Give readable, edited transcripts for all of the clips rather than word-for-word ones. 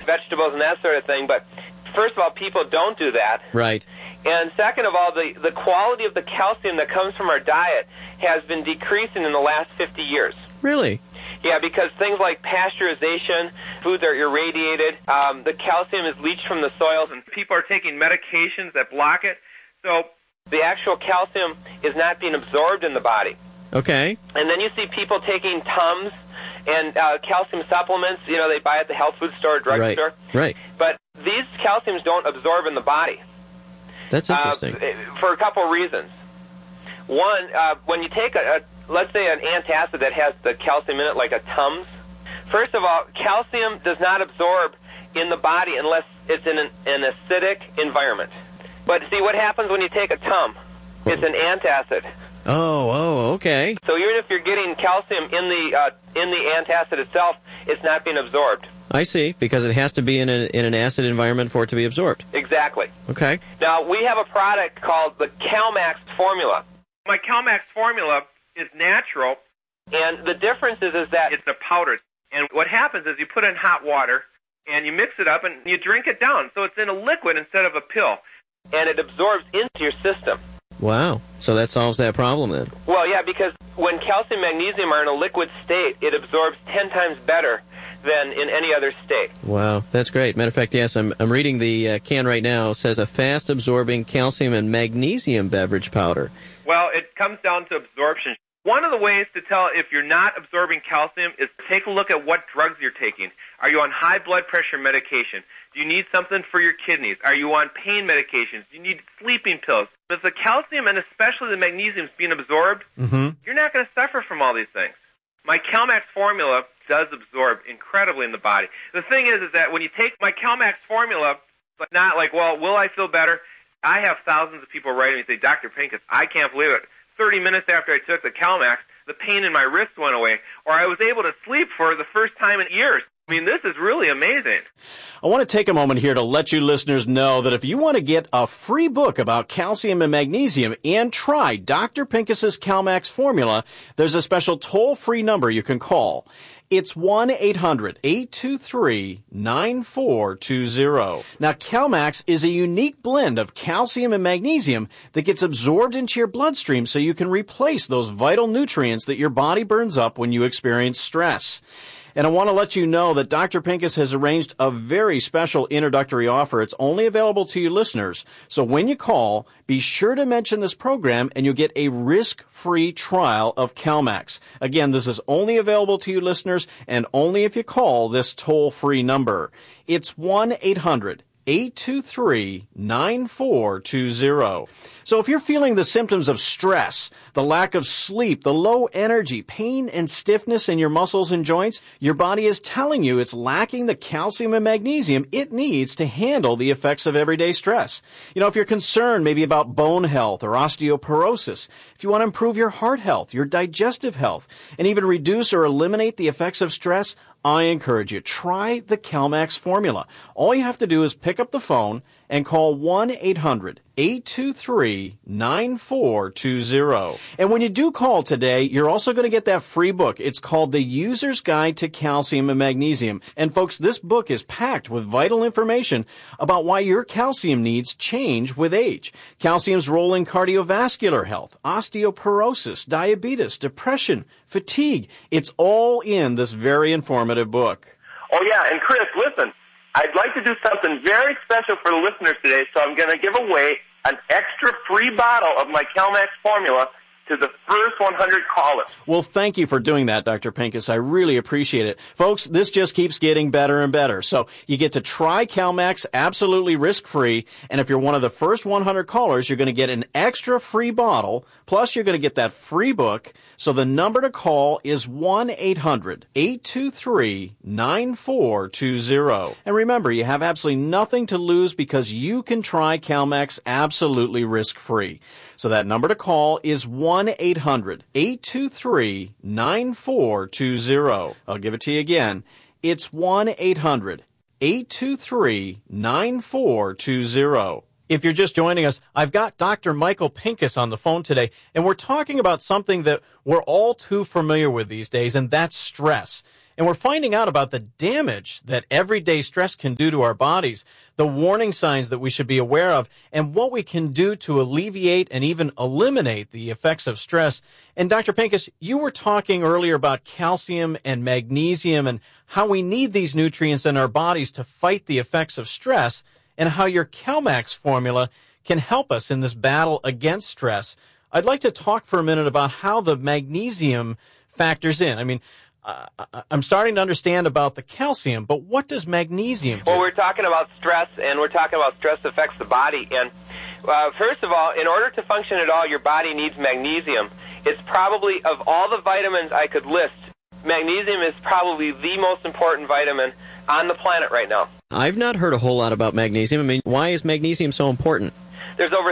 vegetables and that sort of thing. But first of all, people don't do that. Right. And second of all, the quality of the calcium that comes from our diet has been decreasing in the last 50 years. Really? Yeah, because things like pasteurization, foods are irradiated, the calcium is leached from the soils, and people are taking medications that block it. So the actual calcium is not being absorbed in the body. Okay. And then you see people taking Tums and calcium supplements, they buy at the health food store or drugstore. Right. But these calciums don't absorb in the body. That's interesting. For a couple of reasons. One, when you take let's say an antacid that has the calcium in it, like a Tums, first of all, calcium does not absorb in the body unless it's in an acidic environment. But see, what happens when you take a Tum? It's an antacid. Oh, okay. So even if you're getting calcium in the antacid itself, it's not being absorbed. I see, because it has to be in an acid environment for it to be absorbed. Exactly. Okay. Now, we have a product called the CalMax formula. My CalMax formula is natural, and the difference is that it's a powder. And what happens is you put it in hot water, and you mix it up, and you drink it down. So it's in a liquid instead of a pill, and it absorbs into your system. Wow. So that solves that problem then. Well, yeah, because when calcium and magnesium are in a liquid state, it absorbs 10 times better than in any other state. Wow, that's great. Matter of fact, yes, I'm reading the can right now. It says a fast-absorbing calcium and magnesium beverage powder. Well, it comes down to absorption. One of the ways to tell if you're not absorbing calcium is take a look at what drugs you're taking. Are you on high blood pressure medication? Do you need something for your kidneys? Are you on pain medications? Do you need sleeping pills? If the calcium and especially the magnesium is being absorbed, you're not going to suffer from all these things. My CalMax formula does absorb incredibly in the body. The thing is that when you take my CalMax formula, but not like, well, will I feel better? I have thousands of people writing me and say, Dr. Pincus, I can't believe it. 30 minutes after I took the CalMax, the pain in my wrist went away, or I was able to sleep for the first time in years. I mean, this is really amazing. I want to take a moment here to let you listeners know that if you want to get a free book about calcium and magnesium and try Dr. Pincus's CalMax formula, there's a special toll-free number you can call. It's 1-800-823-9420. Now, CalMax is a unique blend of calcium and magnesium that gets absorbed into your bloodstream so you can replace those vital nutrients that your body burns up when you experience stress. And I want to let you know that Dr. Pincus has arranged a very special introductory offer. It's only available to you listeners. So when you call, be sure to mention this program and you'll get a risk-free trial of CalMax. Again, this is only available to you listeners and only if you call this toll-free number. It's 1-800-823-9420. So if you're feeling the symptoms of stress, the lack of sleep, the low energy, pain and stiffness in your muscles and joints, your body is telling you it's lacking the calcium and magnesium it needs to handle the effects of everyday stress. You know, if you're concerned maybe about bone health or osteoporosis, if you want to improve your heart health, your digestive health, and even reduce or eliminate the effects of stress, I encourage you, try the CalMax formula. All you have to do is pick up the phone and call 1-800-823-9420. And when you do call today, you're also going to get that free book. It's called The User's Guide to Calcium and Magnesium. And folks, this book is packed with vital information about why your calcium needs change with age. Calcium's role in cardiovascular health, osteoporosis, diabetes, depression, fatigue. It's all in this very informative book. Oh, yeah, and Chris, listen, I'd like to do something very special for the listeners today, so I'm going to give away an extra free bottle of my CalMax formula to the first 100 callers. Well, thank you for doing that, Dr. Pincus. I really appreciate it. Folks, this just keeps getting better and better. So you get to try CalMax absolutely risk-free, and if you're one of the first 100 callers, you're going to get an extra free bottle, plus you're going to get that free book. So the number to call is 1-800-823-9420. And remember, you have absolutely nothing to lose because you can try CalMax absolutely risk-free. So that number to call is 1-800-823-9420. I'll give it to you again. It's 1-800-823-9420. If you're just joining us, I've got Dr. Michael Pincus on the phone today, and we're talking about something that we're all too familiar with these days, and that's stress. And we're finding out about the damage that everyday stress can do to our bodies, the warning signs that we should be aware of, and what we can do to alleviate and even eliminate the effects of stress. And Dr. Pincus, you were talking earlier about calcium and magnesium and how we need these nutrients in our bodies to fight the effects of stress, and how your CalMax formula can help us in this battle against stress. I'd like to talk for a minute about how the magnesium factors in. I mean, I'm starting to understand about the calcium, but what does magnesium do? Well, we're talking about stress, and we're talking about stress affects the body. And first of all, in order to function at all, your body needs magnesium. It's probably, of all the vitamins I could list, magnesium is probably the most important vitamin on the planet right now. I've not heard a whole lot about magnesium. I mean, why is magnesium so important? There's over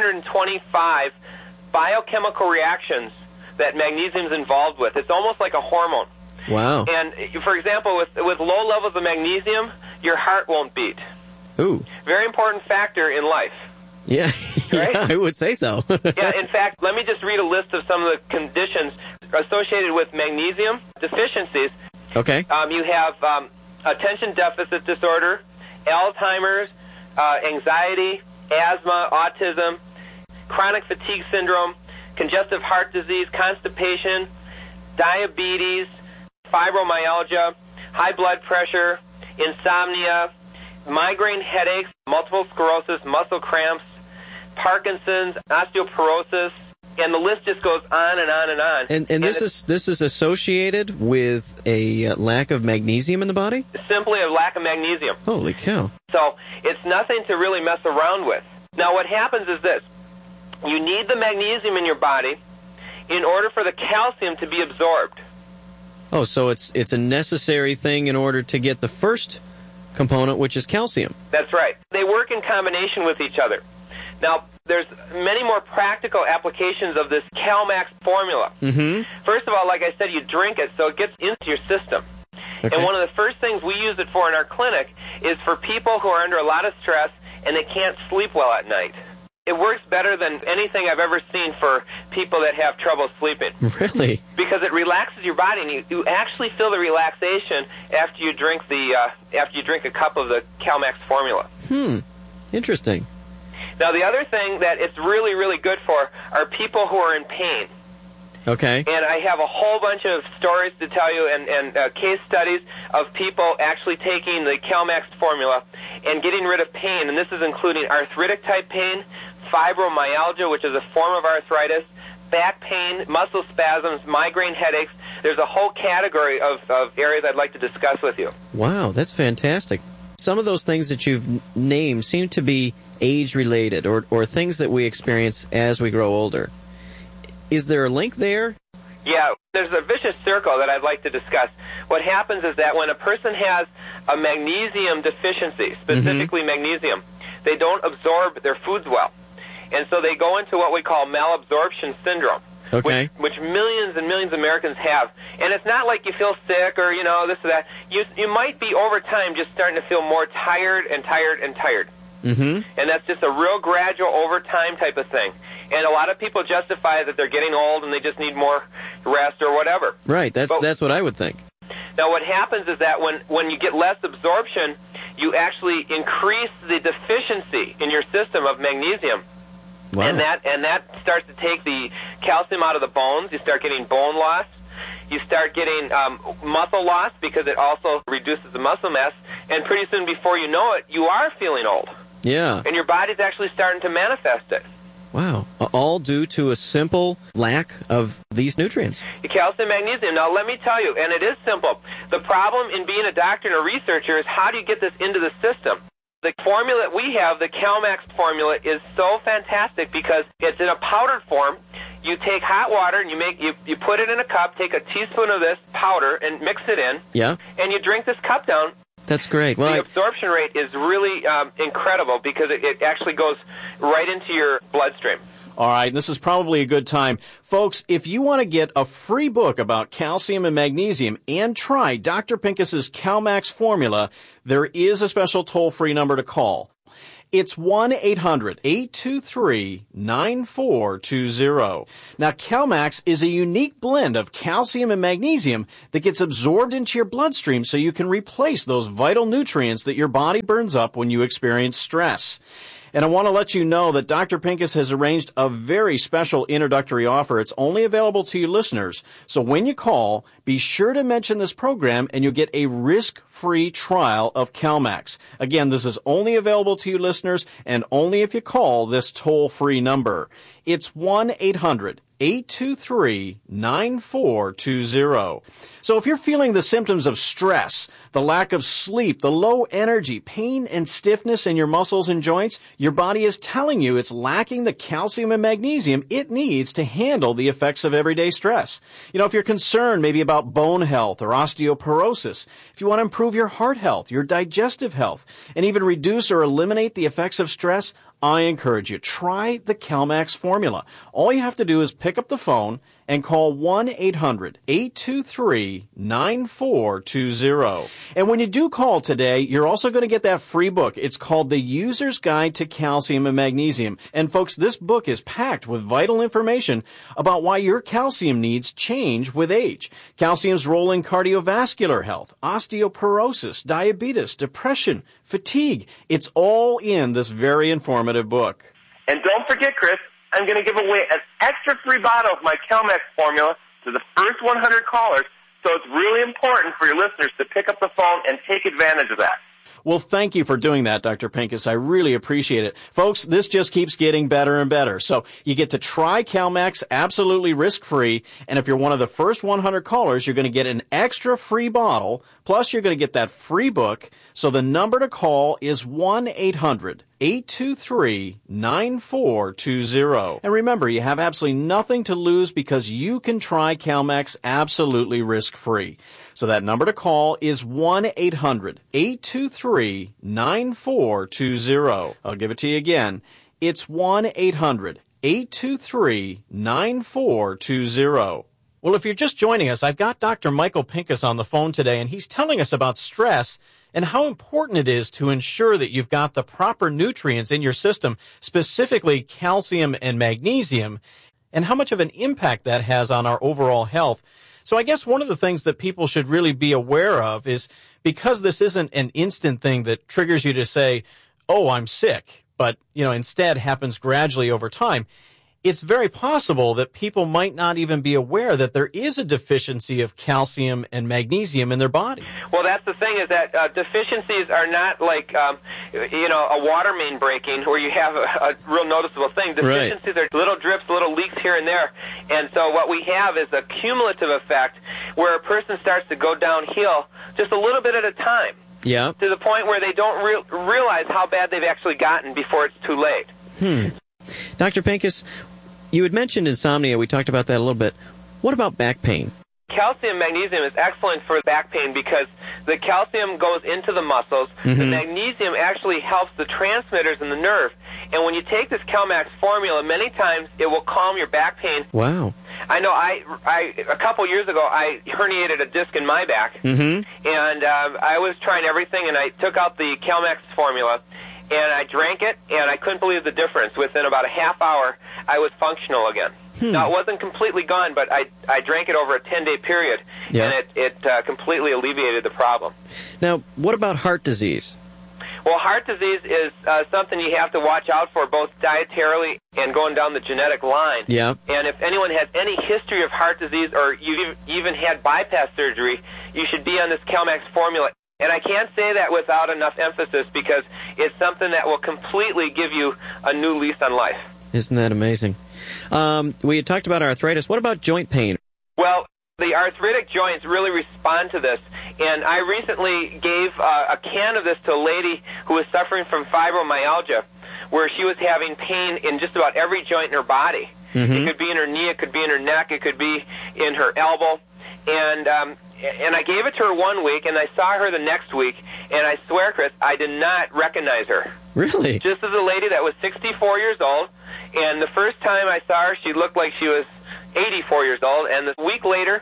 325 biochemical reactions that magnesium is involved with. It's almost like a hormone. Wow. And, for example, with low levels of magnesium, your heart won't beat. Ooh. Very important factor in life. Yeah, Right? Yeah, I would say so. Yeah, in fact, let me just read a list of some of the conditions associated with magnesium deficiencies. Okay. You have attention deficit disorder, Alzheimer's, anxiety, asthma, autism, chronic fatigue syndrome, congestive heart disease, constipation, diabetes, fibromyalgia, high blood pressure, insomnia, migraine headaches, multiple sclerosis, muscle cramps, Parkinson's, osteoporosis, and the list just goes on and on and on. And this is associated with a lack of magnesium in the body? Simply a lack of magnesium. Holy cow. So it's nothing to really mess around with. Now what happens is this. You need the magnesium in your body in order for the calcium to be absorbed. Oh, so it's a necessary thing in order to get the first component, which is calcium. That's right. They work in combination with each other. Now, there's many more practical applications of this CalMax formula. Mm-hmm. First of all, like I said, you drink it so it gets into your system. Okay. And one of the first things we use it for in our clinic is for people who are under a lot of stress and they can't sleep well at night. It works better than anything I've ever seen for people that have trouble sleeping. Really? Because it relaxes your body, and you actually feel the relaxation after you drink a cup of the CalMax formula. Interesting. Now, the other thing that it's really, really good for are people who are in pain. Okay. And I have a whole bunch of stories to tell you and case studies of people actually taking the CalMax formula and getting rid of pain. And this is including arthritic type pain, fibromyalgia, which is a form of arthritis, back pain, muscle spasms, migraine headaches. There's a whole category of areas I'd like to discuss with you. Wow, that's fantastic. Some of those things that you've named seem to be age-related or things that we experience as we grow older. Is there a link there? Yeah, there's a vicious circle that I'd like to discuss. What happens is that when a person has a magnesium deficiency, specifically magnesium, they don't absorb their foods well. And so they go into what we call malabsorption syndrome, which millions and millions of Americans have. And it's not like you feel sick or, this or that. You might be over time just starting to feel more tired and tired and tired. Mm-hmm. And that's just a real gradual over time type of thing. And a lot of people justify that they're getting old and they just need more rest or whatever. Right, that's what I would think. Now what happens is that when you get less absorption, you actually increase the deficiency in your system of magnesium. Wow. And that starts to take the calcium out of the bones. You start getting bone loss. You start getting muscle loss because it also reduces the muscle mass. And pretty soon, before you know it, you are feeling old. Yeah. And your body's actually starting to manifest it. Wow. All due to a simple lack of these nutrients. Calcium, magnesium. Now, let me tell you, and it is simple. The problem in being a doctor and a researcher is how do you get this into the system? The formula that we have, the CalMax formula, is so fantastic because it's in a powdered form. You take hot water and you put it in a cup, take a teaspoon of this powder and mix it in. Yeah. And you drink this cup down. That's great. Well, the absorption rate is really incredible because it actually goes right into your bloodstream. All right, this is probably a good time. Folks, if you want to get a free book about calcium and magnesium and try Dr. Pincus's CalMax formula, there is a special toll-free number to call. It's 1-800-823-9420. Now, CalMax is a unique blend of calcium and magnesium that gets absorbed into your bloodstream so you can replace those vital nutrients that your body burns up when you experience stress. And I want to let you know that Dr. Pincus has arranged a very special introductory offer. It's only available to you listeners. So when you call, be sure to mention this program and you'll get a risk-free trial of CalMax. Again, this is only available to you listeners and only if you call this toll-free number. It's 1-800-823-9420. So if you're feeling the symptoms of stress, the lack of sleep, the low energy, pain and stiffness in your muscles and joints, your body is telling you it's lacking the calcium and magnesium it needs to handle the effects of everyday stress. You know, if you're concerned maybe about bone health or osteoporosis, if you want to improve your heart health, your digestive health, and even reduce or eliminate the effects of stress, I encourage you, try the CalMax formula. All you have to do is pick up the phone and call 1-800-823-9420. And when you do call today, you're also going to get that free book. It's called The User's Guide to Calcium and Magnesium. And folks, this book is packed with vital information about why your calcium needs change with age. Calcium's role in cardiovascular health, osteoporosis, diabetes, depression, fatigue. It's all in this very informative book. And don't forget, Chris, I'm going to give away an extra free bottle of my CalMax formula to the first 100 callers, so it's really important for your listeners to pick up the phone and take advantage of that. Well, thank you for doing that, Dr. Pincus. I really appreciate it. Folks, this just keeps getting better and better. So you get to try CalMax absolutely risk-free, and if you're one of the first 100 callers, you're going to get an extra free bottle, plus you're going to get that free book. So the number to call is 1-800-823-9420. And remember, you have absolutely nothing to lose because you can try CalMax absolutely risk-free. So that number to call is 1-800-823-9420. I'll give it to you again. It's 1-800-823-9420. Well, if you're just joining us, I've got Dr. Michael Pincus on the phone today, and he's telling us about stress and how important it is to ensure that you've got the proper nutrients in your system, specifically calcium and magnesium, and how much of an impact that has on our overall health. So I guess one of the things that people should really be aware of is, because this isn't an instant thing that triggers you to say, oh, I'm sick, but, instead happens gradually over time, it's very possible that people might not even be aware that there is a deficiency of calcium and magnesium in their body. Well, that's the thing, is that deficiencies are not like, a water main breaking where you have a real noticeable thing. Deficiencies are little drips, little leaks here and there. And so what we have is a cumulative effect where a person starts to go downhill just a little bit at a time. Yeah. To the point where they don't realize how bad they've actually gotten before it's too late. Dr. Pincus, you had mentioned insomnia. We talked about that a little bit. What about back pain? Calcium magnesium is excellent for back pain because the calcium goes into the muscles. The magnesium actually helps the transmitters in the nerve. And when you take this CalMax formula, many times it will calm your back pain. Wow. I know a couple years ago, I herniated a disc in my back. And I was trying everything, and I took out the CalMax formula. And I drank it, and I couldn't believe the difference. Within about a half hour, I was functional again. Now, it wasn't completely gone, but I drank it over a 10-day period, and it completely alleviated the problem. Now, what about heart disease? Well, heart disease is something you have to watch out for, both dietarily and going down the genetic line. Yeah. And if anyone has any history of heart disease, or you've even had bypass surgery, you should be on this CalMax formula. And I can't say that without enough emphasis, because it's something that will completely give you a new lease on life. Isn't that amazing? We had talked about arthritis. What about joint pain? Well, the arthritic joints really respond to this. And I recently gave a can of this to a lady who was suffering from fibromyalgia, where she was having pain in just about every joint in her body. It could be in her knee, it could be in her neck, it could be in her elbow. And I gave it to her 1 week, and I saw her the next week, and I swear, Chris, I did not recognize her. Really? Just as a lady that was 64 years old, and the first time I saw her, she looked like she was 84 years old, and a week later,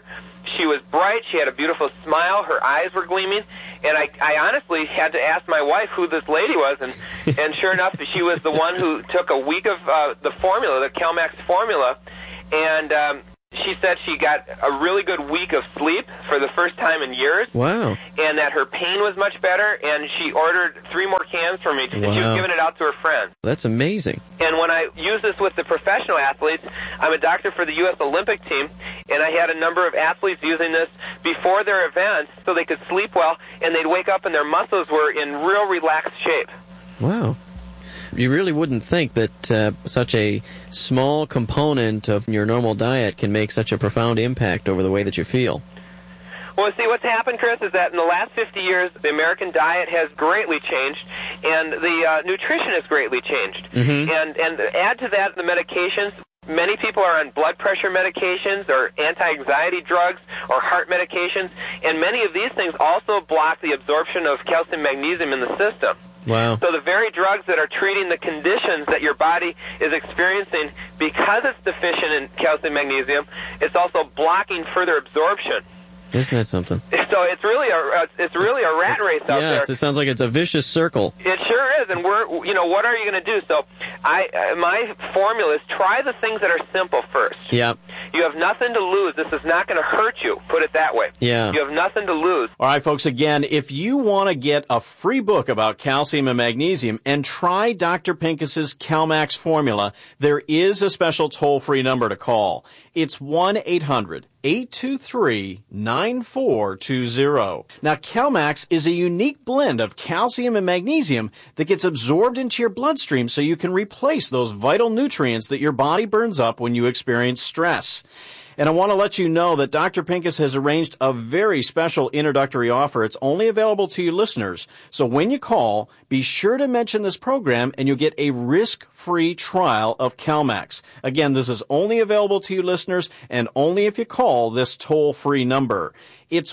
She was bright. She had a beautiful smile. Her eyes were gleaming. And I honestly had to ask my wife who this lady was. And sure enough, she was the one who took a week of the formula, the CalMax formula. And she said she got a really good week of sleep for the first time in years. Wow. And that her pain was much better, and she ordered 3 more cans for me. Wow. She was giving it out to her friends. That's amazing. And when I use this with the professional athletes, I'm a doctor for the U.S. Olympic team, and I had a number of athletes using this before their events so they could sleep well, and they'd wake up and their muscles were in real relaxed shape. Wow. You really wouldn't think that such a small component of your normal diet can make such a profound impact over the way that you feel. Well, see, what's happened, Chris, is that in the last 50 years, the American diet has greatly changed, and the nutrition has greatly changed. Mm-hmm. And add to that the medications. Many people are on blood pressure medications or anti-anxiety drugs or heart medications, and many of these things also block the absorption of calcium magnesium in the system. Wow. So the very drugs that are treating the conditions that your body is experiencing because it's deficient in calcium magnesium, it's also blocking further absorption. Isn't that something? So it's really a rat race out there. It sounds like it's a vicious circle. It sure is, and what are you going to do? So my formula is try the things that are simple first. Yeah. You have nothing to lose. This is not going to hurt you, put it that way. Yeah. You have nothing to lose. All right, folks, again, if you want to get a free book about calcium and magnesium and try Dr. Pincus's CalMax formula, there is a special toll-free number to call. It's 1-800-823-9420. Now, CalMax is a unique blend of calcium and magnesium that gets absorbed into your bloodstream so you can replace those vital nutrients that your body burns up when you experience stress. And I want to let you know that Dr. Pincus has arranged a very special introductory offer. It's only available to you listeners. So when you call, be sure to mention this program and you'll get a risk-free trial of CalMax. Again, this is only available to you listeners and only if you call this toll-free number. It's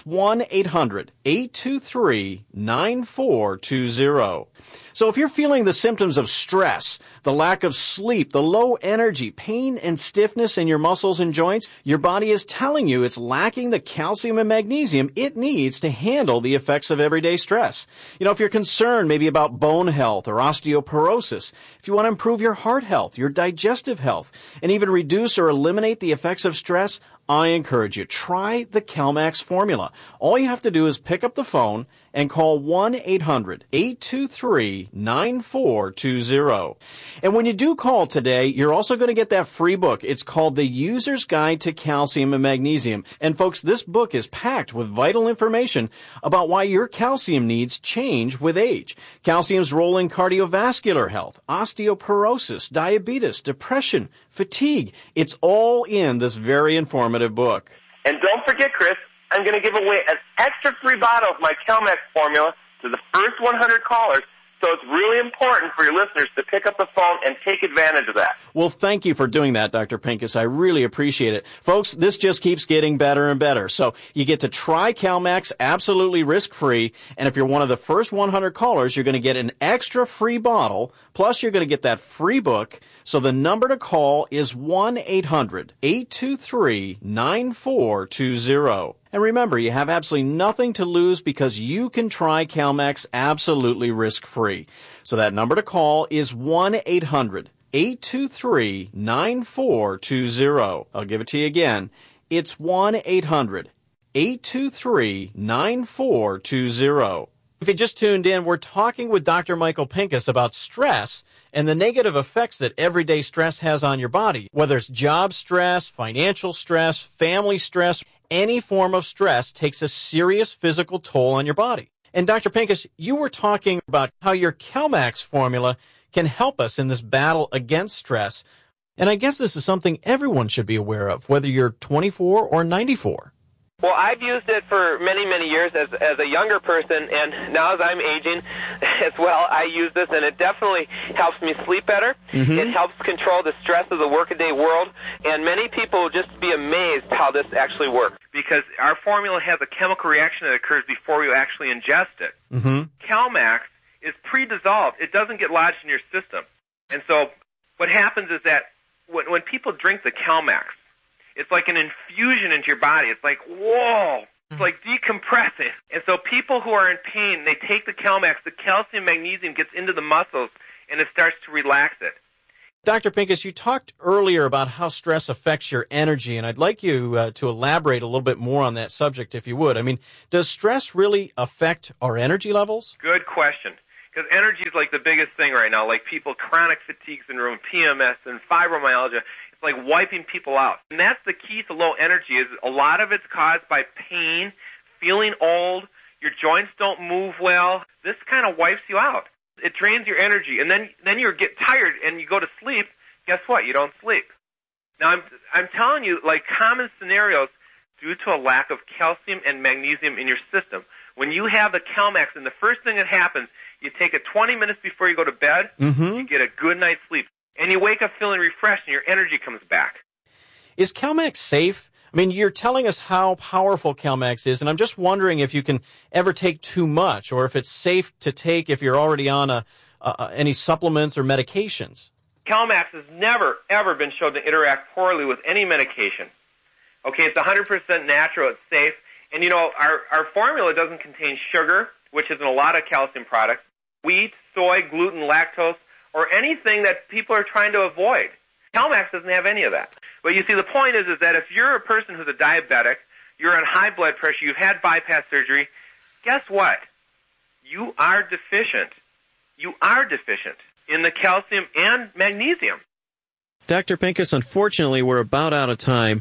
1-800-823-9420. So if you're feeling the symptoms of stress, the lack of sleep, the low energy, pain and stiffness in your muscles and joints, your body is telling you it's lacking the calcium and magnesium it needs to handle the effects of everyday stress. If you're concerned maybe about bone health or osteoporosis, if you want to improve your heart health, your digestive health, and even reduce or eliminate the effects of stress, I encourage you, try the CalMax formula. All you have to do is pick up the phone and call 1-800-823-9420. And when you do call today, you're also going to get that free book. It's called The User's Guide to Calcium and Magnesium. And folks, this book is packed with vital information about why your calcium needs change with age. Calcium's role in cardiovascular health, osteoporosis, diabetes, depression, fatigue. It's all in this very informative book. And don't forget, Chris, I'm going to give away an extra free bottle of my CalMax formula to the first 100 callers. So it's really important for your listeners to pick up the phone and take advantage of that. Well, thank you for doing that, Dr. Pincus. I really appreciate it. Folks, this just keeps getting better and better. So you get to try CalMax absolutely risk-free. And if you're one of the first 100 callers, you're going to get an extra free bottle. Plus, you're going to get that free book. So the number to call is 1-800-823-9420. And remember, you have absolutely nothing to lose because you can try CalMax absolutely risk-free. So that number to call is 1-800-823-9420. I'll give it to you again. It's 1-800-823-9420. If you just tuned in, we're talking with Dr. Michael Pincus about stress and the negative effects that everyday stress has on your body, whether it's job stress, financial stress, family stress. Any form of stress takes a serious physical toll on your body. And Dr. Pincus, you were talking about how your CalMax formula can help us in this battle against stress. And I guess this is something everyone should be aware of, whether you're 24 or 94. Well, I've used it for many, many years as a younger person, and now as I'm aging as well, I use this, and it definitely helps me sleep better. Mm-hmm. It helps control the stress of the workaday world, and many people will just be amazed how this actually works. Because our formula has a chemical reaction that occurs before you actually ingest it. Mm-hmm. CalMax is pre-dissolved. It doesn't get lodged in your system. And so what happens is that when people drink the CalMax, It's like an infusion into your body. It's like, whoa. It's like decompressing. And so people who are in pain, they take the CalMax, the calcium magnesium gets into the muscles, and it starts to relax it. Dr. Pincus, you talked earlier about how stress affects your energy, and I'd like you to elaborate a little bit more on that subject, if you would. I mean, does stress really affect our energy levels? Good question. Because energy is like the biggest thing right now. Like people, chronic fatigue syndrome, PMS, and fibromyalgia. It's like wiping people out. And that's the key to low energy, is a lot of it's caused by pain, feeling old, your joints don't move well. This kind of wipes you out. It drains your energy, and then you get tired and you go to sleep. Guess what? You don't sleep. Now, I'm telling you, like common scenarios due to a lack of calcium and magnesium in your system. When you have the CalMax, and the first thing that happens, you take it 20 minutes before you go to bed, you get a good night's sleep, and you wake up feeling refreshed, and your energy comes back. Is CalMax safe? I mean, you're telling us how powerful CalMax is, and I'm just wondering if you can ever take too much, or if it's safe to take if you're already on any supplements or medications. CalMax has never, ever been shown to interact poorly with any medication. Okay, it's 100% natural, it's safe, and you know, our formula doesn't contain sugar, which is in a lot of calcium products, wheat, soy, gluten, lactose, or anything that people are trying to avoid. CalMax doesn't have any of that. But you see, the point is that if you're a person who's a diabetic, you're on high blood pressure, you've had bypass surgery, guess what? You are deficient. You are deficient in the calcium and magnesium. Dr. Pincus, unfortunately, we're about out of time.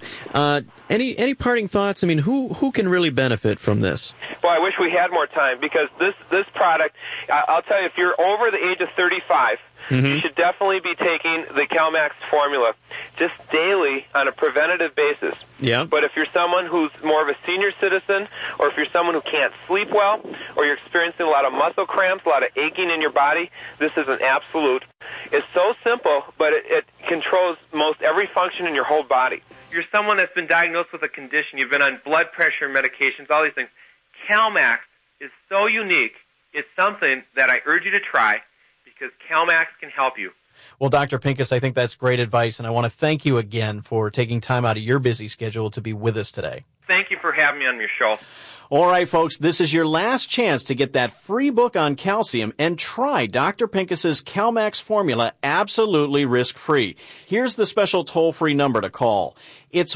Any parting thoughts? I mean, who can really benefit from this? Well, I wish we had more time, because this product, I'll tell you, if you're over the age of 35, you should definitely be taking the CalMax formula just daily on a preventative basis. Yeah. But if you're someone who's more of a senior citizen, or if you're someone who can't sleep well, or you're experiencing a lot of muscle cramps, a lot of aching in your body, this is an absolute. It's so simple, but it controls most every function in your whole body. You're someone that's been diagnosed with a condition, you've been on blood pressure medications, all these things. CalMax is so unique. It's something that I urge you to try, because CalMax can help you. Well, Dr. Pincus, I think that's great advice, and I want to thank you again for taking time out of your busy schedule to be with us today. Thank you for having me on your show. All right, folks, this is your last chance to get that free book on calcium and try Dr. Pincus's CalMax formula absolutely risk-free. Here's the special toll-free number to call. It's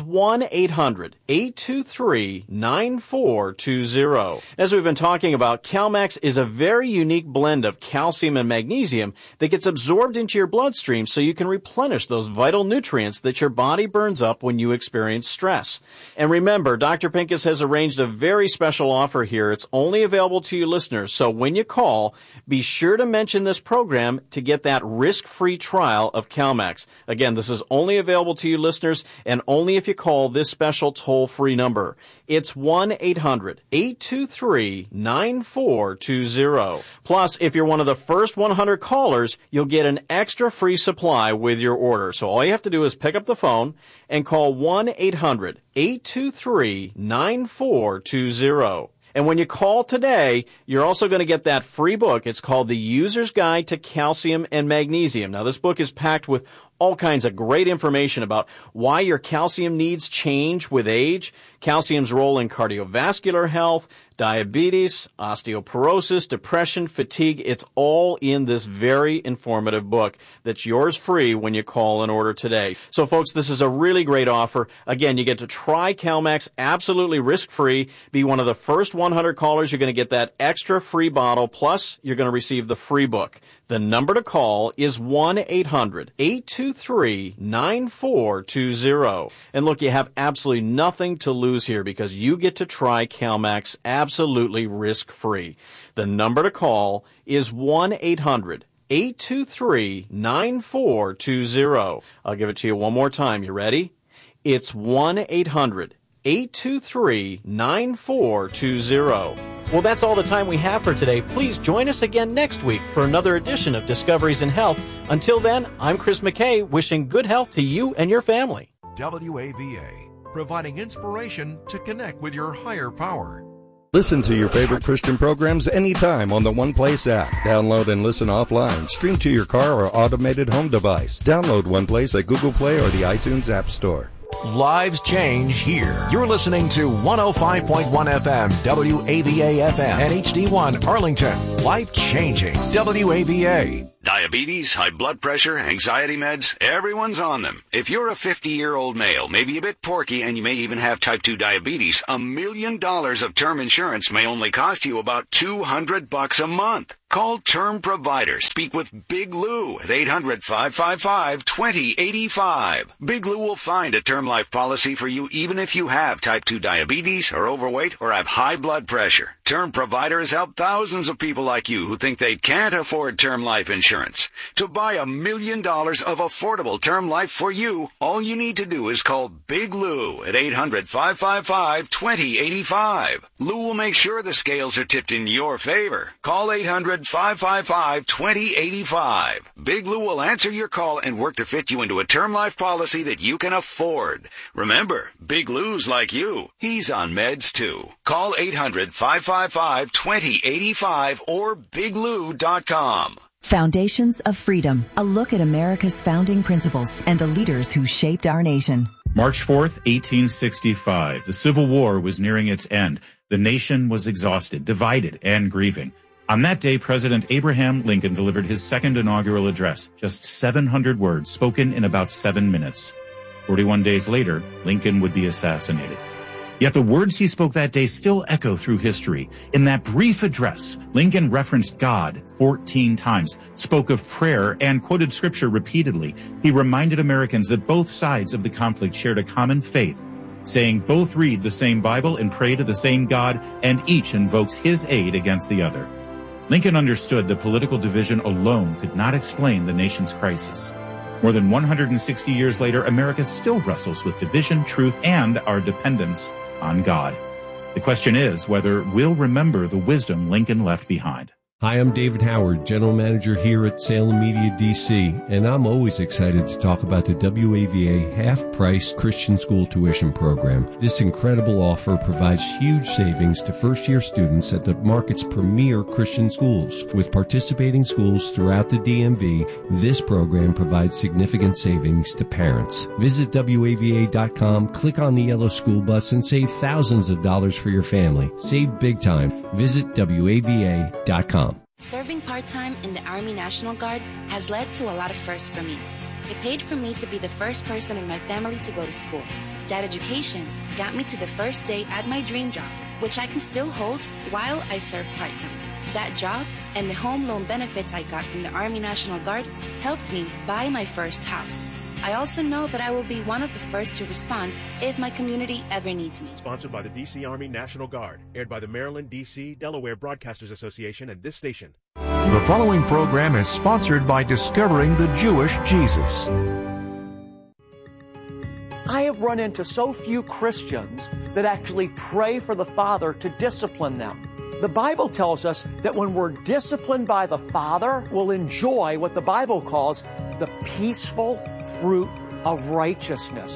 1-800-823-9420. As we've been talking about, CalMax is a very unique blend of calcium and magnesium that gets absorbed into your bloodstream so you can replenish those vital nutrients that your body burns up when you experience stress. And remember, Dr. Pincus has arranged a very special offer here. It's only available to you listeners, so when you call, be sure to mention this program to get that risk-free trial of CalMax. Again, this is only available to you listeners, and only if you call this special toll-free number. It's 1-800-823-9420. Plus, if you're one of the first 100 callers, you'll get an extra free supply with your order. So all you have to do is pick up the phone and call 1-800-823-9420. And when you call today, you're also going to get that free book. It's called The User's Guide to Calcium and Magnesium. Now, this book is packed with all kinds of great information about why your calcium needs change with age, calcium's role in cardiovascular health, diabetes, osteoporosis, depression, fatigue. It's all in this very informative book that's yours free when you call and order today. So, folks, this is a really great offer. Again, you get to try CalMax absolutely risk-free. Be one of the first 100 callers. You're going to get that extra free bottle, plus you're going to receive the free book. The number to call is 1-800-823-9420. And look, you have absolutely nothing to lose here, because you get to try CalMax absolutely risk-free. The number to call is 1-800-823-9420. I'll give it to you one more time. You ready? It's 1-800-823-9420. Well, that's all the time we have for today. Please join us again next week for another edition of Discoveries in Health. Until then, I'm Chris McKay, wishing good health to you and your family. WAVA, providing inspiration to connect with your higher power. Listen to your favorite Christian programs anytime on the One Place app. Download and listen offline. Stream to your car or automated home device. Download One Place at Google Play or the iTunes App Store. Lives change here. You're listening to 105.1 FM, WAVA FM, and HD1 Arlington. Life changing. WAVA. Diabetes, high blood pressure, anxiety meds, everyone's on them. If you're a 50-year-old male, maybe a bit porky, and you may even have type 2 diabetes, $1 million of term insurance may only cost you about $200 a month. Call Term Provider. Speak with Big Lou at 800-555-2085. Big Lou will find a term life policy for you even if you have type 2 diabetes, are overweight, or have high blood pressure. Term Provider has helped thousands of people like you who think they can't afford term life insurance. To buy $1 million of affordable term life for you, all you need to do is call Big Lou at 800-555-2085. Lou will make sure the scales are tipped in your favor. Call 800-555-2085. Big Lou will answer your call and work to fit you into a term life policy that you can afford. Remember, Big Lou's like you. He's on meds too. Call 800-555-2085 or biglou.com. Foundations of Freedom, a look at America's founding principles and the leaders who shaped our nation. March 4th, 1865. The Civil War was nearing its end. The nation was exhausted, divided, and grieving. On that day, President Abraham Lincoln delivered his second inaugural address, just 700 words spoken in about 7 minutes. 41 days later, Lincoln would be assassinated. Yet the words he spoke that day still echo through history. In that brief address, Lincoln referenced God 14 times, spoke of prayer, and quoted scripture repeatedly. He reminded Americans that both sides of the conflict shared a common faith, saying both read the same Bible and pray to the same God, and each invokes his aid against the other. Lincoln understood that political division alone could not explain the nation's crisis. More than 160 years later, America still wrestles with division, truth, and our dependence on God. The question is whether we'll remember the wisdom Lincoln left behind. Hi, I'm David Howard, General Manager here at Salem Media DC, and I'm always excited to talk about the WAVA half-price Christian school tuition program. This incredible offer provides huge savings to first-year students at the market's premier Christian schools. With participating schools throughout the DMV, this program provides significant savings to parents. Visit WAVA.com, click on the yellow school bus, and save thousands of dollars for your family. Save big time. Visit WAVA.com. Serving part-time in the Army National Guard has led to a lot of firsts for me. It paid for me to be the first person in my family to go to school. That education got me to the first day at my dream job, which I can still hold while I serve part-time. That job and the home loan benefits I got from the Army National Guard helped me buy my first house. I also know that I will be one of the first to respond if my community ever needs me. Sponsored by the D.C. Army National Guard. Aired by the Maryland, D.C., Delaware Broadcasters Association and this station. The following program is sponsored by Discovering the Jewish Jesus. I have run into so few Christians that actually pray for the Father to discipline them. The Bible tells us that when we're disciplined by the Father, we'll enjoy what the Bible calls the peaceful fruit of righteousness.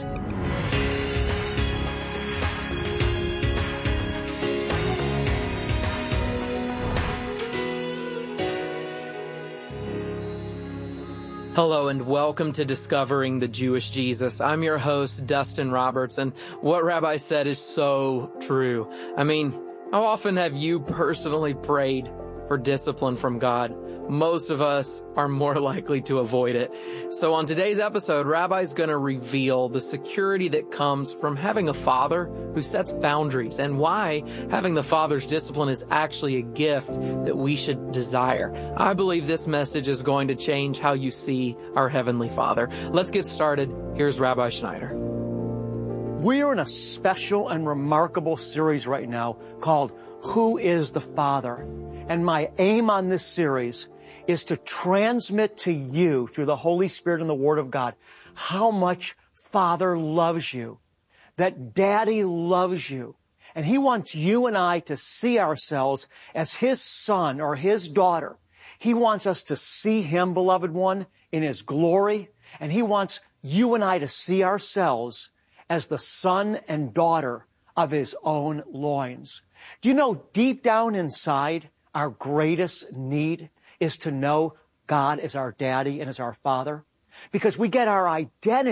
Hello and welcome to Discovering the Jewish Jesus. I'm your host, Dustin Roberts, and what Rabbi said is so true. I mean, how often have you personally prayed for discipline from God? Most of us are more likely to avoid it. So on today's episode, Rabbi's going to reveal the security that comes from having a father who sets boundaries and why having the father's discipline is actually a gift that we should desire. I believe this message is going to change how you see our Heavenly Father. Let's get started. Here's Rabbi Schneider. We're in a special and remarkable series right now called Who is the Father? And my aim on this series is to transmit to you through the Holy Spirit and the Word of God how much Father loves you, that Daddy loves you, and He wants you and I to see ourselves as His son or His daughter. He wants us to see Him, beloved one, in His glory, and He wants you and I to see ourselves as the son and daughter of His own loins. Do you know deep down inside, our greatest need is to know God as our daddy and as our father? Because we get our identity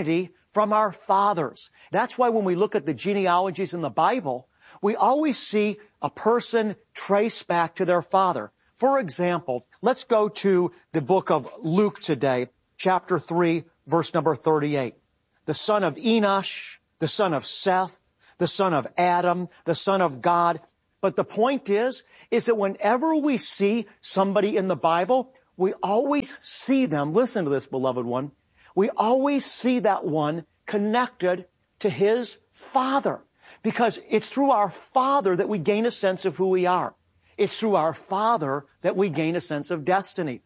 from our fathers. That's why when we look at the genealogies in the Bible, we always see a person traced back to their father. For example, let's go to the book of Luke today, chapter 3, verse number 38. The son of Enosh, the son of Seth, the son of Adam, the son of God. But the point is that whenever we see somebody in the Bible, we always see them, listen to this, beloved one, we always see that one connected to his father. Because it's through our father that we gain a sense of who we are. It's through our father that we gain a sense of destiny.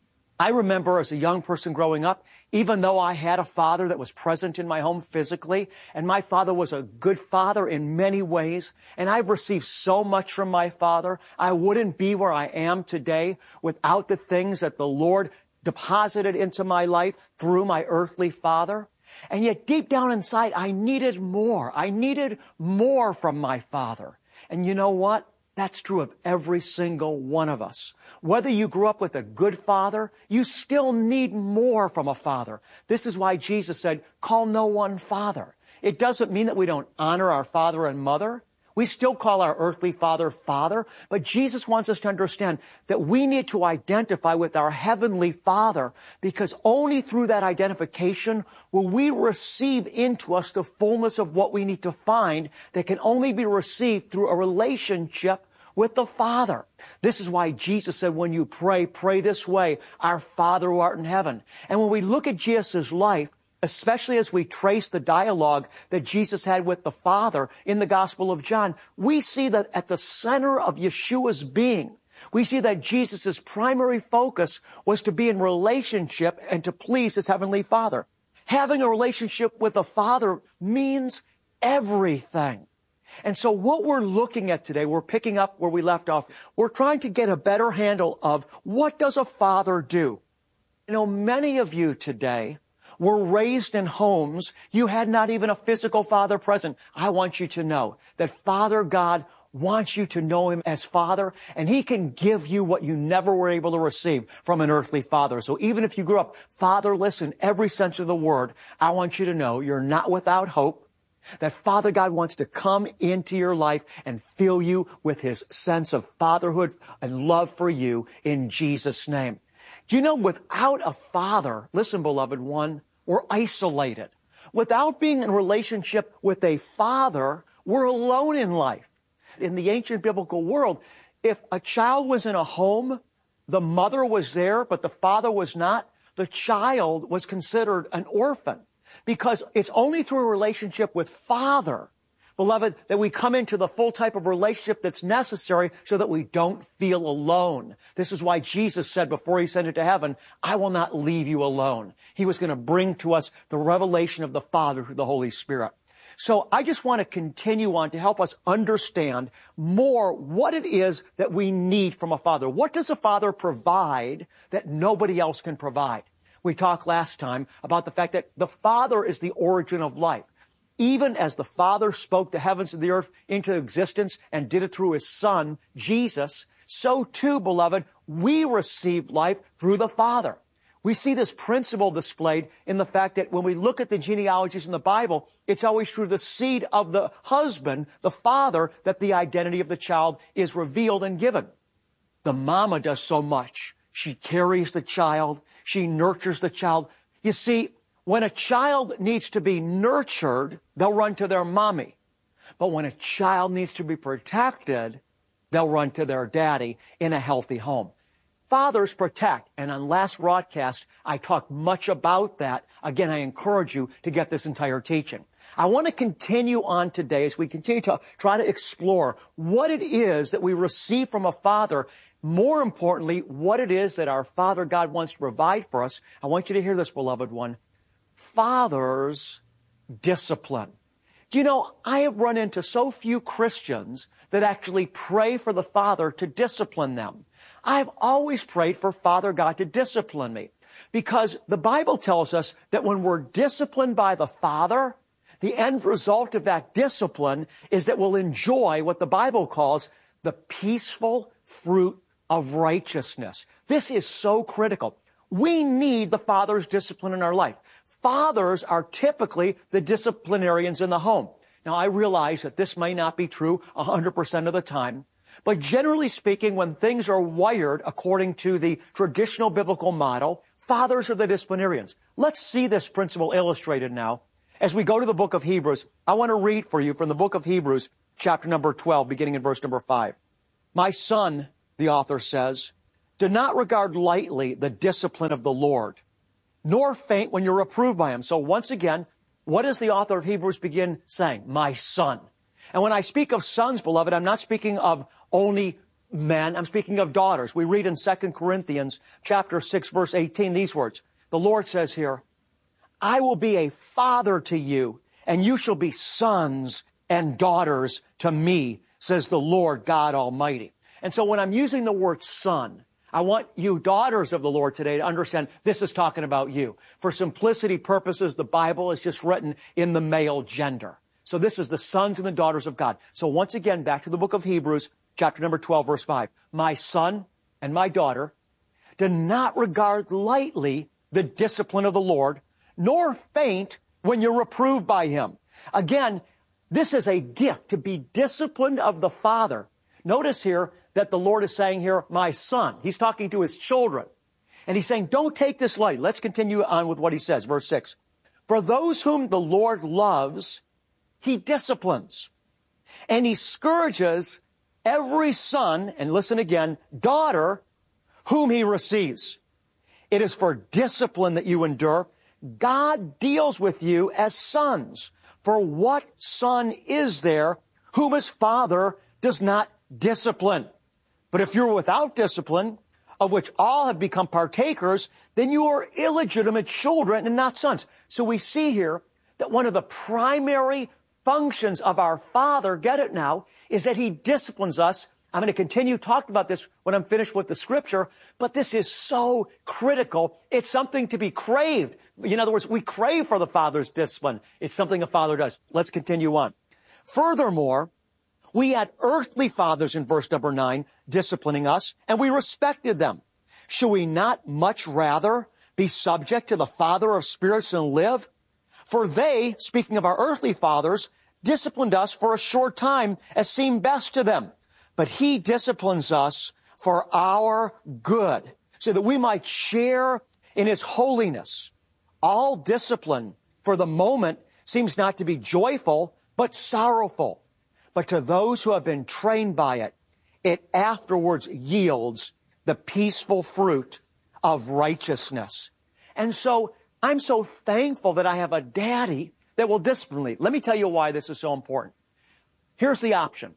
I remember as a young person growing up, even though I had a father that was present in my home physically, and my father was a good father in many ways, and I've received so much from my father, I wouldn't be where I am today without the things that the Lord deposited into my life through my earthly father. And yet deep down inside, I needed more. I needed more from my father. And you know what? That's true of every single one of us. Whether you grew up with a good father, you still need more from a father. This is why Jesus said, call no one father. It doesn't mean that we don't honor our father and mother. We still call our earthly father, Father, but Jesus wants us to understand that we need to identify with our heavenly Father, because only through that identification will we receive into us the fullness of what we need to find that can only be received through a relationship with the Father. This is why Jesus said, when you pray, pray this way, our Father who art in heaven. And when we look at Jesus' life, especially as we trace the dialogue that Jesus had with the Father in the Gospel of John, we see that at the center of Yeshua's being, we see that Jesus' primary focus was to be in relationship and to please his heavenly Father. Having a relationship with the Father means everything. And so what we're looking at today, we're picking up where we left off. We're trying to get a better handle of what does a father do? You know, many of you today were raised in homes you had not even a physical father present. I want you to know that Father God wants you to know him as Father, and he can give you what you never were able to receive from an earthly father. So even if you grew up fatherless in every sense of the word, I want you to know you're not without hope, that Father God wants to come into your life and fill you with his sense of fatherhood and love for you in Jesus' name. Do you know, without a father, listen, beloved one, we're isolated. Without being in relationship with a father, we're alone in life. In the ancient biblical world, if a child was in a home, the mother was there, but the father was not, the child was considered an orphan. Because it's only through a relationship with Father, beloved, that we come into the full type of relationship that's necessary so that we don't feel alone. This is why Jesus said before he ascended to heaven, I will not leave you alone. He was going to bring to us the revelation of the Father through the Holy Spirit. So I just want to continue on to help us understand more what it is that we need from a father. What does a father provide that nobody else can provide? We talked last time about the fact that the Father is the origin of life. Even as the Father spoke the heavens and the earth into existence and did it through his Son, Jesus, so too, beloved, we receive life through the Father. We see this principle displayed in the fact that when we look at the genealogies in the Bible, it's always through the seed of the husband, the father, that the identity of the child is revealed and given. The mama does so much. She carries the child. She nurtures the child. You see, when a child needs to be nurtured, they'll run to their mommy. But when a child needs to be protected, they'll run to their daddy in a healthy home. Fathers protect, and on last broadcast, I talked much about that. Again, I encourage you to get this entire teaching. I want to continue on today as we continue to try to explore what it is that we receive from a father. More importantly, what it is that our Father God wants to provide for us. I want you to hear this, beloved one. Fathers discipline. Do you know, I have run into so few Christians that actually pray for the Father to discipline them. I've always prayed for Father God to discipline me, because the Bible tells us that when we're disciplined by the Father, the end result of that discipline is that we'll enjoy what the Bible calls the peaceful fruit of righteousness. This is so critical. we need the father's discipline in our life. Fathers are typically the disciplinarians in the home. Now, I realize that this may not be true 100% of the time, but generally speaking, when things are wired according to the traditional biblical model, fathers are the disciplinarians. Let's see this principle illustrated now. As we go to the book of Hebrews, I want to read for you from the book of Hebrews, chapter number 12, beginning in verse number 5. My son, the author says, do not regard lightly the discipline of the Lord, nor faint when you're reproved by him. So once again, what does the author of Hebrews begin saying? My son. And when I speak of sons, beloved, I'm not speaking of only men. I'm speaking of daughters. We read in 2 Corinthians chapter 6, verse 18, these words. The Lord says here, I will be a father to you, and you shall be sons and daughters to me, says the Lord God Almighty. And so when I'm using the word son, I want you daughters of the Lord today to understand this is talking about you. For simplicity purposes, the Bible is just written in the male gender. So this is the sons and the daughters of God. So once again, back to the book of Hebrews, chapter number 12, verse 5. My son and my daughter, do not regard lightly the discipline of the Lord, nor faint when you're reproved by him. Again, this is a gift to be disciplined of the Father. Notice here that the Lord is saying here, my son. He's talking to his children. And he's saying, don't take this lightly. Let's continue on with what he says. Verse 6. For those whom the Lord loves, he disciplines. And he scourges every son, and listen again, daughter, whom he receives. It is for discipline that you endure. God deals with you as sons. For what son is there whom his father does not discipline? But if you're without discipline, of which all have become partakers, then you are illegitimate children and not sons. So we see here that one of the primary functions of our Father, get it now, is that he disciplines us. I'm going to continue talking about this when I'm finished with the scripture, but this is so critical. It's something to be craved. In other words, we crave for the Father's discipline. It's something a father does. Let's continue on. Furthermore, we had earthly fathers in verse number 9 disciplining us, and we respected them. Should we not much rather be subject to the Father of spirits and live? For they, speaking of our earthly fathers, disciplined us for a short time as seemed best to them. But he disciplines us for our good, so that we might share in his holiness. All discipline for the moment seems not to be joyful, but sorrowful. But to those who have been trained by it, it afterwards yields the peaceful fruit of righteousness. And so I'm so thankful that I have a daddy that will discipline me. Let me tell you why this is so important. Here's the option.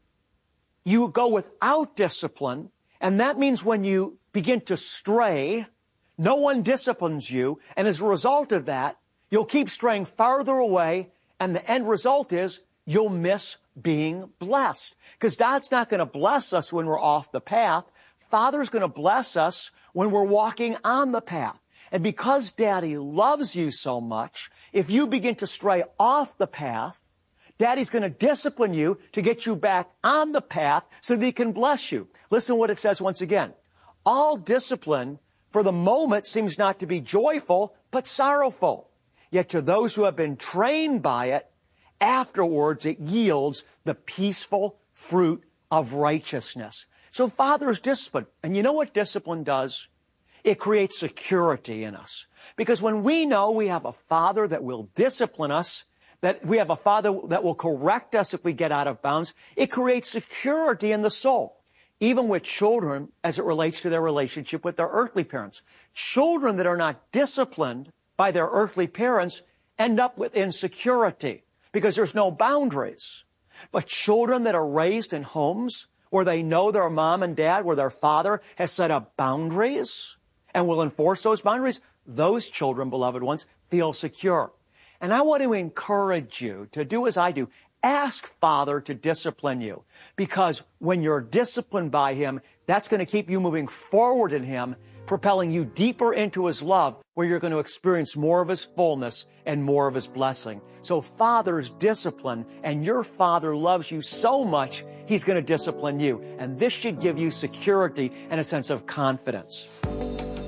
You go without discipline, and that means when you begin to stray, no one disciplines you, and as a result of that, you'll keep straying farther away, and the end result is you'll miss being blessed. Because God's not going to bless us when we're off the path. Father's going to bless us when we're walking on the path. And because Daddy loves you so much, if you begin to stray off the path, Daddy's going to discipline you to get you back on the path so that he can bless you. Listen what it says once again. All discipline for the moment seems not to be joyful, but sorrowful. Yet to those who have been trained by it, afterwards it yields the peaceful fruit of righteousness. So Father's discipline. And you know what discipline does? It creates security in us. Because when we know we have a Father that will discipline us, that we have a Father that will correct us if we get out of bounds, it creates security in the soul. Even with children, as it relates to their relationship with their earthly parents. Children that are not disciplined by their earthly parents end up with insecurity because there's no boundaries. But children that are raised in homes where they know their mom and dad, where their father has set up boundaries and will enforce those boundaries, those children, beloved ones, feel secure. And I want to encourage you to do as I do. Ask Father to discipline you, because when you're disciplined by him, that's going to keep you moving forward in him, propelling you deeper into his love, where you're going to experience more of his fullness and more of his blessing. So Father's discipline, and your Father loves you so much, he's going to discipline you. And this should give you security and a sense of confidence.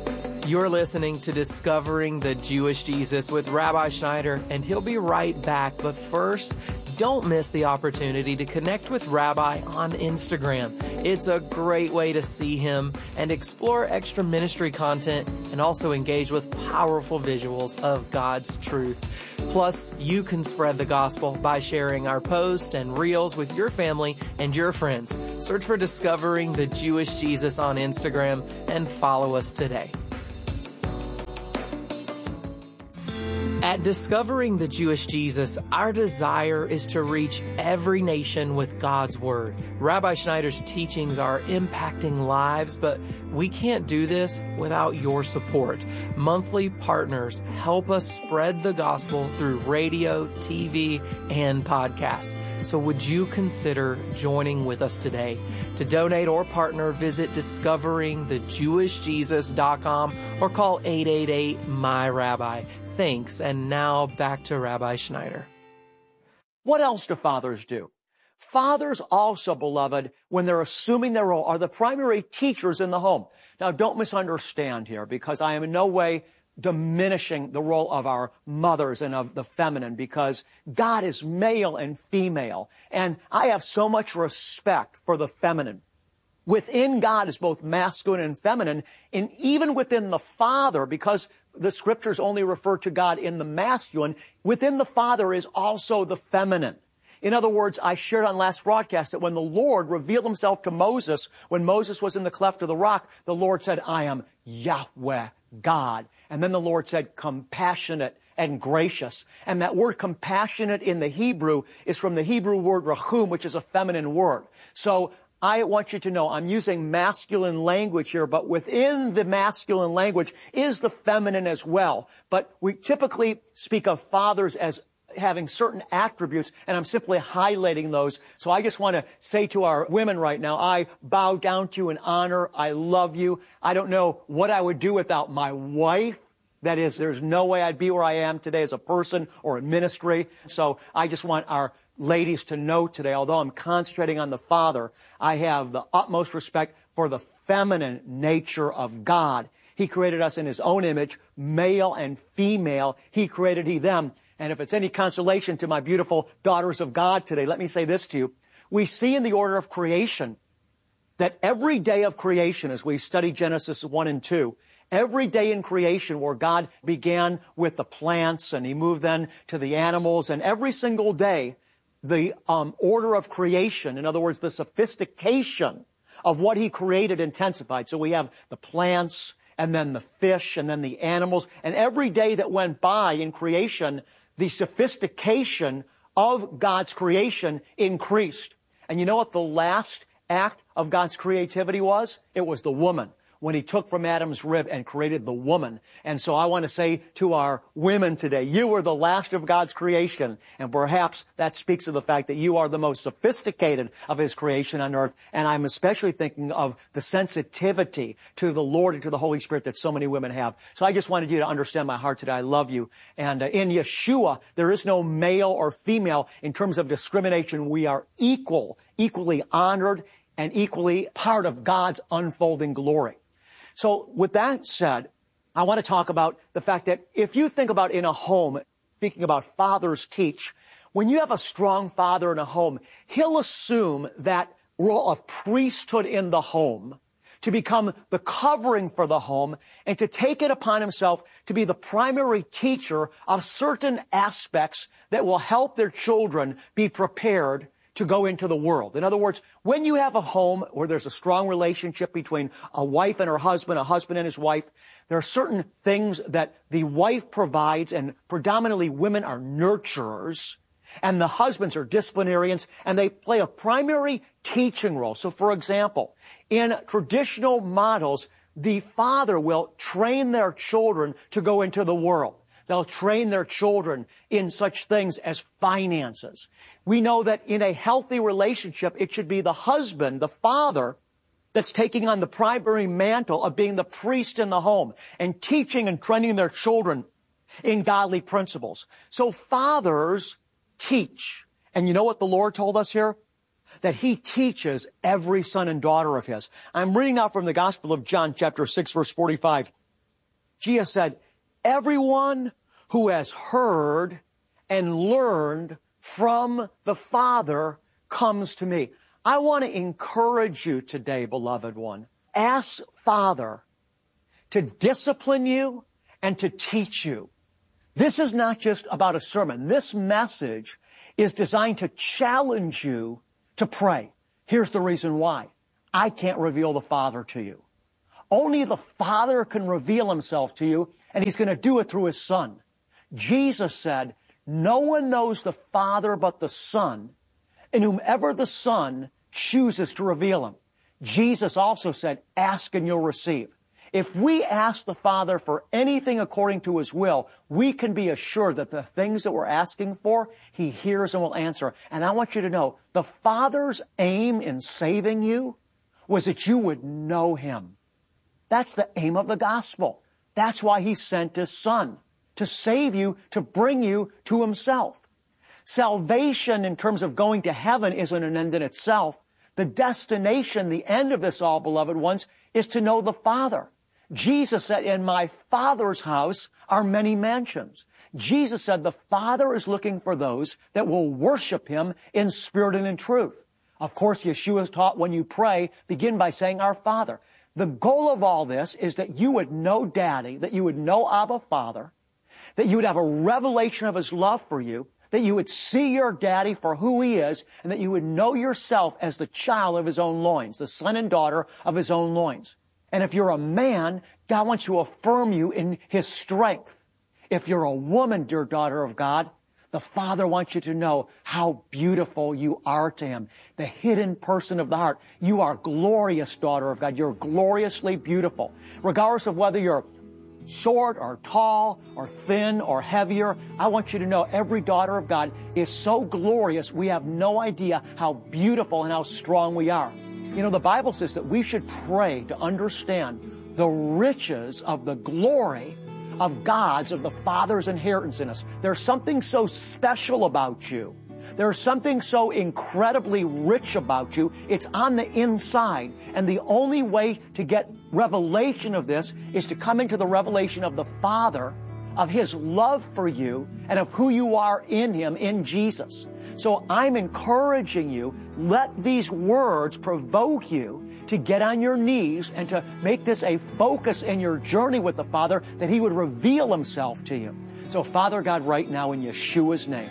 You're listening to Discovering the Jewish Jesus with Rabbi Schneider, and he'll be right back. But first, don't miss the opportunity to connect with Rabbi on Instagram. It's a great way to see him and explore extra ministry content and also engage with powerful visuals of God's truth. Plus, you can spread the gospel by sharing our posts and reels with your family and your friends. Search for Discovering the Jewish Jesus on Instagram and follow us today. At Discovering the Jewish Jesus, our desire is to reach every nation with God's Word. Rabbi Schneider's teachings are impacting lives, but we can't do this without your support. Monthly partners help us spread the gospel through radio, TV, and podcasts. So would you consider joining with us today? To donate or partner, visit discoveringthejewishjesus.com or call 888-MY-RABBI. Thanks, and now back to Rabbi Schneider. What else do fathers do? Fathers also, beloved, when they're assuming their role, are the primary teachers in the home. Now, don't misunderstand here, because I am in no way diminishing the role of our mothers and of the feminine, because God is male and female, and I have so much respect for the feminine. Within God is both masculine and feminine, and even within the Father, because the Scriptures only refer to God in the masculine, within the Father is also the feminine. In other words, I shared on last broadcast that when the Lord revealed himself to Moses, when Moses was in the cleft of the rock, the Lord said, I am Yahweh, God. And then the Lord said, compassionate and gracious. And that word compassionate in the Hebrew is from the Hebrew word rachum, which is a feminine word. So I want you to know I'm using masculine language here, but within the masculine language is the feminine as well. But we typically speak of fathers as having certain attributes, and I'm simply highlighting those. So I just want to say to our women right now, I bow down to you in honor. I love you. I don't know what I would do without my wife. That is, there's no way I'd be where I am today as a person or in ministry. So I just want our ladies to know today, although I'm concentrating on the father, I have the utmost respect for the feminine nature of God. He created us in his own image, male and female. He created them. And if it's any consolation to my beautiful daughters of God today, let me say this to you. We see in the order of creation that every day of creation, as we study Genesis 1 and 2, every day in creation where God began with the plants and he moved then to the animals, and every single day, the order of creation, in other words, the sophistication of what he created intensified. So we have the plants and then the fish and then the animals. And every day that went by in creation, the sophistication of God's creation increased. And you know what the last act of God's creativity was? It was the woman, when he took from Adam's rib and created the woman. And so I want to say to our women today, you are the last of God's creation. And perhaps that speaks of the fact that you are the most sophisticated of his creation on earth. And I'm especially thinking of the sensitivity to the Lord and to the Holy Spirit that so many women have. So I just wanted you to understand my heart today. I love you. And in Yeshua, there is no male or female in terms of discrimination. We are equally honored and equally part of God's unfolding glory. So with that said, I want to talk about the fact that if you think about in a home, speaking about fathers teach, when you have a strong father in a home, he'll assume that role of priesthood in the home to become the covering for the home and to take it upon himself to be the primary teacher of certain aspects that will help their children be prepared to go into the world. In other words, when you have a home where there's a strong relationship between a wife and her husband, a husband and his wife, there are certain things that the wife provides, and predominantly women are nurturers, and the husbands are disciplinarians, and they play a primary teaching role. So, for example, in traditional models, the father will train their children to go into the world. They'll train their children in such things as finances. We know that in a healthy relationship, it should be the husband, the father, that's taking on the primary mantle of being the priest in the home and teaching and training their children in godly principles. So fathers teach. And you know what the Lord told us here? That he teaches every son and daughter of his. I'm reading now from the Gospel of John, chapter 6, verse 45. Jesus said, everyone who has heard and learned from the Father comes to me. I want to encourage you today, beloved one. Ask Father to discipline you and to teach you. This is not just about a sermon. This message is designed to challenge you to pray. Here's the reason why. I can't reveal the Father to you. Only the Father can reveal himself to you, and he's going to do it through his Son. Jesus said, no one knows the Father but the Son, and whomever the Son chooses to reveal him. Jesus also said, ask and you'll receive. If we ask the Father for anything according to his will, we can be assured that the things that we're asking for, he hears and will answer. And I want you to know, the Father's aim in saving you was that you would know him. That's the aim of the gospel. That's why he sent his Son, to save you, to bring you to himself. Salvation in terms of going to heaven isn't an end in itself. The destination, the end of this all, beloved ones, is to know the Father. Jesus said, in my Father's house are many mansions. Jesus said the Father is looking for those that will worship him in spirit and in truth. Of course, Yeshua taught when you pray, begin by saying, our Father. The goal of all this is that you would know Daddy, that you would know Abba Father, that you would have a revelation of his love for you, that you would see your Daddy for who he is, and that you would know yourself as the child of his own loins, the son and daughter of his own loins. And if you're a man, God wants to affirm you in his strength. If you're a woman, dear daughter of God, the Father wants you to know how beautiful you are to him. The hidden person of the heart. You are glorious, daughter of God. You're gloriously beautiful. Regardless of whether you're short or tall or thin or heavier, I want you to know every daughter of God is so glorious, we have no idea how beautiful and how strong we are. You know, the Bible says that we should pray to understand the riches of the glory of the Father's inheritance in us. There's something so special about you. There's something so incredibly rich about you. It's on the inside. And the only way to get revelation of this is to come into the revelation of the Father, of his love for you, and of who you are in him, in Jesus. So I'm encouraging you, let these words provoke you to get on your knees and to make this a focus in your journey with the Father, that he would reveal himself to you. So Father God, right now in Yeshua's name,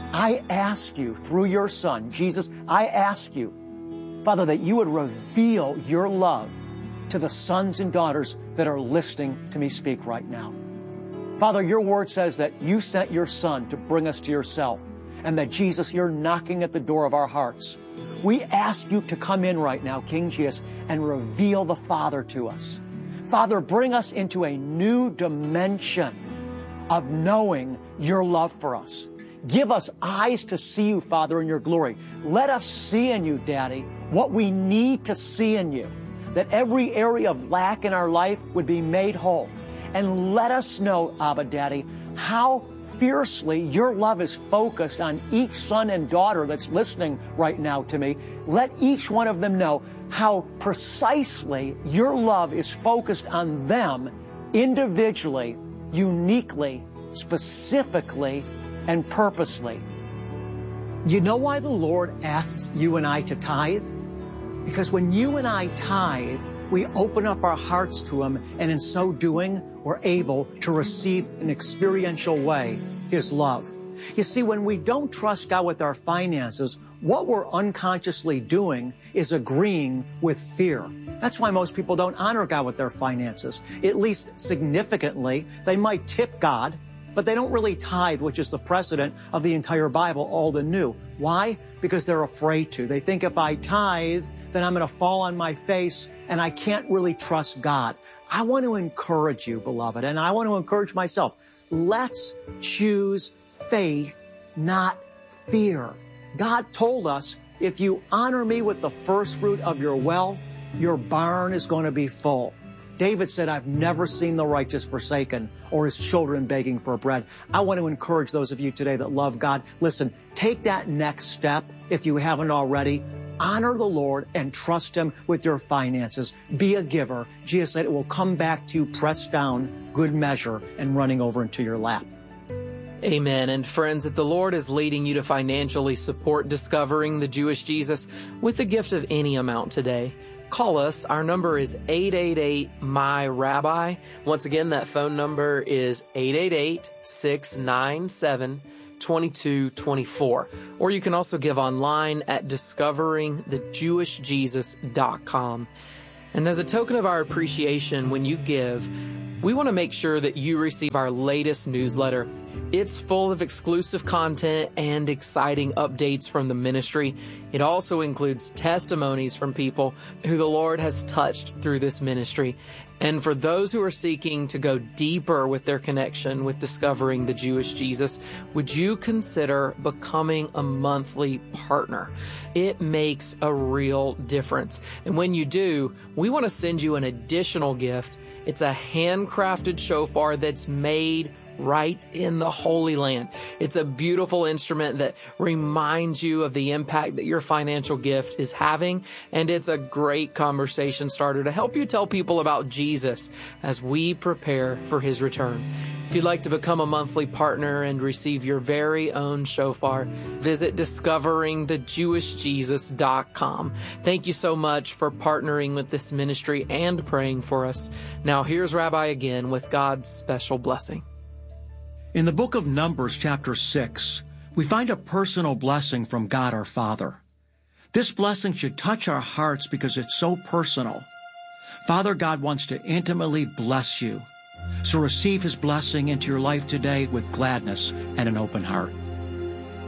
I ask you through your Son, Jesus, I ask you, Father, that you would reveal your love to the sons and daughters that are listening to me speak right now. Father, your word says that you sent your Son to bring us to yourself, and that, Jesus, you're knocking at the door of our hearts. We ask you to come in right now, King Jesus, and reveal the Father to us. Father, bring us into a new dimension of knowing your love for us. Give us eyes to see you, Father, in your glory. Let us see in you, Daddy, what we need to see in you, that every area of lack in our life would be made whole. And let us know, Abba, Daddy, how fiercely your love is focused on each son and daughter that's listening right now to me. Let each one of them know how precisely your love is focused on them individually, uniquely, specifically, and purposely. You know why the Lord asks you and I to tithe? Because when you and I tithe, we open up our hearts to him, and in so doing, we're able to receive in an experiential way his love. You see, when we don't trust God with our finances, what we're unconsciously doing is agreeing with fear. That's why most people don't honor God with their finances. At least significantly, they might tip God, but they don't really tithe, which is the precedent of the entire Bible, Old and New. Why? Because they're afraid to. They think if I tithe, then I'm going to fall on my face and I can't really trust God. I want to encourage you, beloved, and I want to encourage myself. Let's choose faith, not fear. God told us, if you honor me with the first fruit of your wealth, your barn is going to be full. David said, I've never seen the righteous forsaken or his children begging for bread. I want to encourage those of you today that love God. Listen, take that next step if you haven't already. honor the Lord and trust Him with your finances. Be a giver. Jesus said it will come back to you, pressed down, good measure, and running over into your lap. Amen. And friends, if the Lord is leading you to financially support Discovering the Jewish Jesus with a gift of any amount today, call us. Our number is 888-MY-RABBI. Once again, that phone number is 888-697-2224. Or you can also give online at discoveringthejewishjesus.com. And as a token of our appreciation, when you give, we want to make sure that you receive our latest newsletter. It's full of exclusive content and exciting updates from the ministry. It also includes testimonies from people who the Lord has touched through this ministry. And for those who are seeking to go deeper with their connection with Discovering the Jewish Jesus, would you consider becoming a monthly partner? It makes a real difference. And when you do, we want to send you an additional gift. It's a handcrafted shofar that's made right in the Holy Land. It's a beautiful instrument that reminds you of the impact that your financial gift is having, and it's a great conversation starter to help you tell people about Jesus as we prepare for His return. If you'd like to become a monthly partner and receive your very own shofar, visit discoveringthejewishjesus.com. Thank you so much for partnering with this ministry and praying for us. Now here's Rabbi again with God's special blessing. In the book of Numbers, chapter 6, we find a personal blessing from God our Father. This blessing should touch our hearts because it's so personal. Father God wants to intimately bless you. So receive His blessing into your life today with gladness and an open heart.